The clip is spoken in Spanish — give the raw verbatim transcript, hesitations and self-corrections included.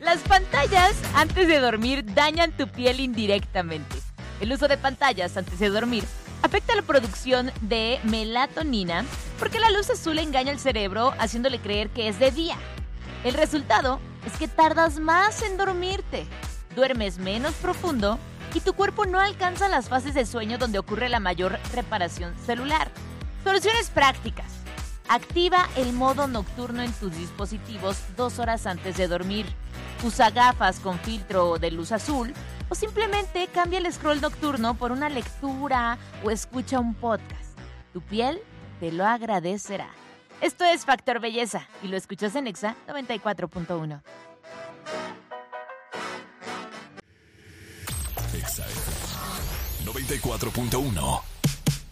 Las pantallas antes de dormir dañan tu piel indirectamente. El uso de pantallas antes de dormir afecta la producción de melatonina porque la luz azul engaña al cerebro haciéndole creer que es de día. El resultado es que tardas más en dormirte, duermes menos profundo y tu cuerpo no alcanza las fases de sueño donde ocurre la mayor reparación celular. Soluciones prácticas. Activa el modo nocturno en tus dispositivos dos horas antes de dormir. Usa gafas con filtro de luz azul o simplemente cambia el scroll nocturno por una lectura o escucha un podcast. Tu piel te lo agradecerá. Esto es Factor Belleza y lo escuchas en Exa noventa y cuatro punto uno. Exa noventa y cuatro punto uno.